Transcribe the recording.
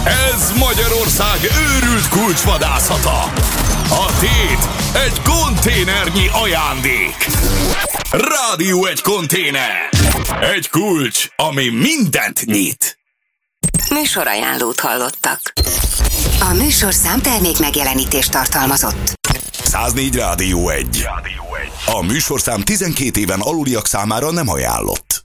Ez Magyarország őrült kulcsvadászata. A tét egy konténernyi ajándék. Rádió egy konténer. Egy kulcs, ami mindent nyit. Műsorajánlót hallottak. A műsorszám termék megjelenítést tartalmazott. 104 Rádió 1. A műsorszám 12 éven aluliak számára nem ajánlott.